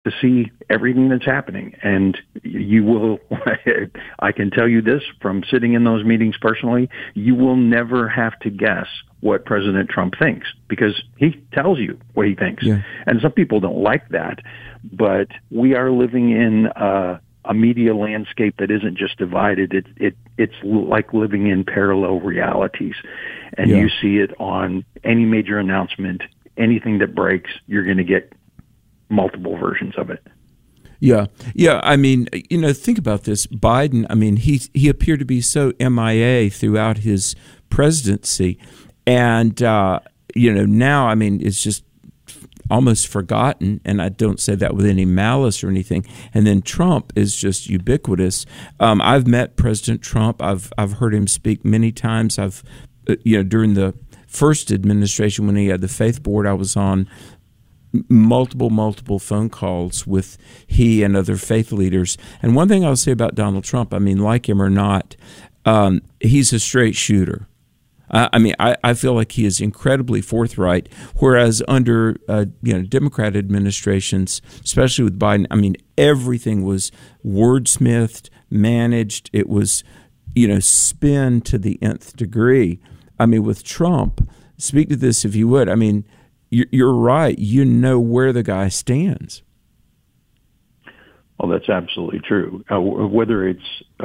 to see everything that's happening. And you will, I can tell you this from sitting in those meetings personally, you will never have to guess what President Trump thinks because he tells you what he thinks. Yeah. And some people don't like that, but we are living in a media landscape that isn't just divided. It's like living in parallel realities. And Yeah. you see it on any major announcement, anything that breaks, you're going to get multiple versions of it. Yeah. I mean, think about this. Biden, I mean, he appeared to be so MIA throughout his presidency. And, now, I mean, it's just almost forgotten. And I don't say that with any malice or anything. And then Trump is just ubiquitous. I've met President Trump. I've heard him speak many times. During the first administration when he had the Faith Board, I was on multiple phone calls with he and other faith leaders. And one thing I'll say about Donald Trump, I mean, like him or not, he's a straight shooter. I feel like he is incredibly forthright, whereas under Democrat administrations, especially with Biden, I mean, everything was wordsmithed, managed. It was, spin to the nth degree. I mean, with Trump, speak to this if you would. I mean, you're right. You know where the guy stands. Well, that's absolutely true. Whether it's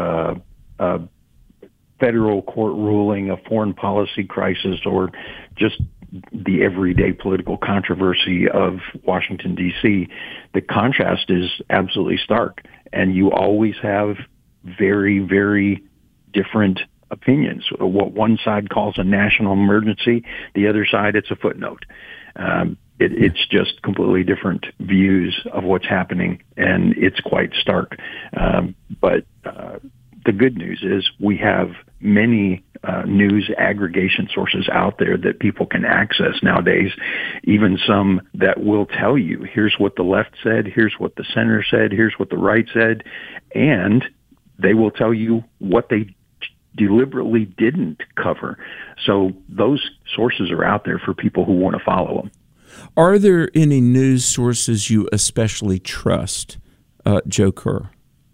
a federal court ruling, a foreign policy crisis, or just the everyday political controversy of Washington, D.C., the contrast is absolutely stark. And you always have very, very different opinions. What one side calls a national emergency, the other side, it's a footnote. It's just completely different views of what's happening, and it's quite stark. But the good news is we have many news aggregation sources out there that people can access nowadays, even some that will tell you, here's what the left said, here's what the center said, here's what the right said, and they will tell you what they deliberately didn't cover. So those sources are out there for people who want to follow them. Are there any news sources you especially trust, Joe Kerr?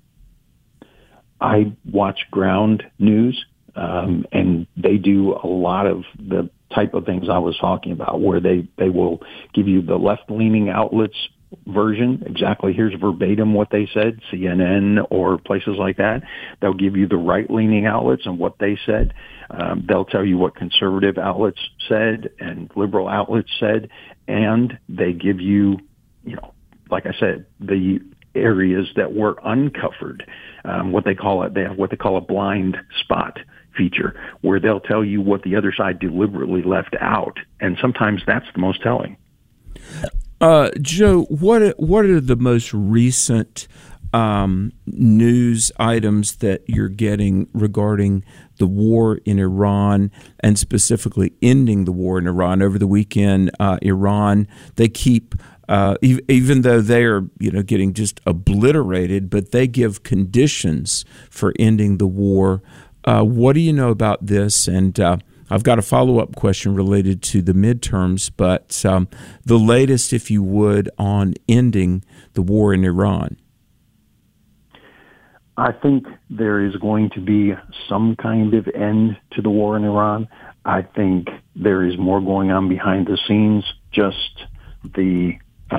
I watch ground news, and they do a lot of the type of things I was talking about, where they will give you the left-leaning outlets version, exactly here's verbatim what they said, CNN or places like that. They'll give you the right-leaning outlets and what they said. They'll tell you what conservative outlets said and liberal outlets said, and they give you, like I said, the areas that were uncovered, what they call it. They have what they call a blind spot feature, where they'll tell you what the other side deliberately left out, and sometimes that's the most telling. Joe, what are the most recent news items that you're getting regarding the war in Iran, and specifically ending the war in Iran? Over the weekend, Iran, they keep, even though they are getting just obliterated, but they give conditions for ending the war. What do you know about this? And I've got a follow-up question related to the midterms, but the latest, if you would, on ending the war in Iran. I think there is going to be some kind of end to the war in Iran. I think there is more going on behind the scenes, just the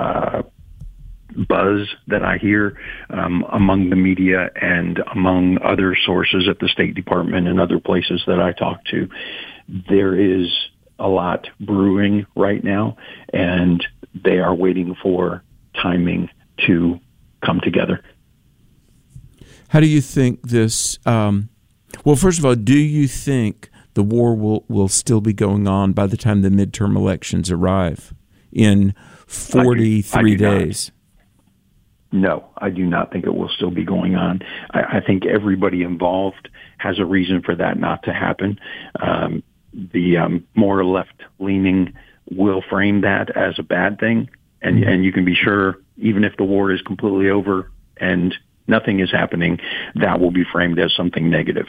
buzz that I hear among the media and among other sources at the State Department and other places that I talk to. There is a lot brewing right now, and they are waiting for timing to come together. How do you think this, well, first of all, do you think the war will still be going on by the time the midterm elections arrive in 43 days? No, I do not think it will still be going on. I think everybody involved has a reason for that not to happen. The more left-leaning will frame that as a bad thing, and you can be sure, even if the war is completely over and nothing is happening, that will be framed as something negative.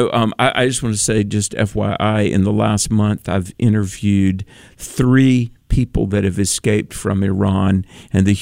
I just want to say, just FYI, in the last month, I've interviewed 3 people that have escaped from Iran and the